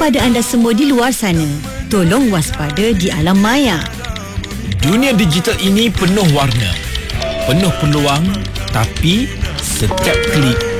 kepada anda semua di luar sana, tolong waspada di alam maya. Dunia digital ini penuh warna, penuh peluang, tapi setiap klik